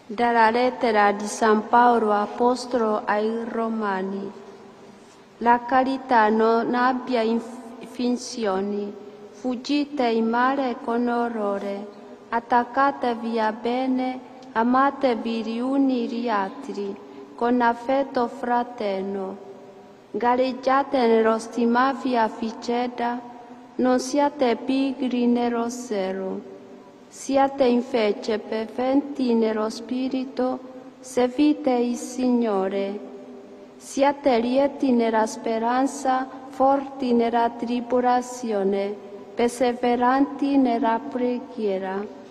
Dalla lettera di San Paolo Apostolo ai Romani. La carità non abbia finzioni, fuggite il male con orrore, attaccatevi a bene, amatevi gli uni gli altri, con affetto fraterno. Gareggiate nello stimarvi a vicenda, non siate pigri nello zelo. Siate invece ferventi nello spirito, servite il Signore. Siate lieti nella speranza, forti nella tribolazione, perseveranti nella preghiera.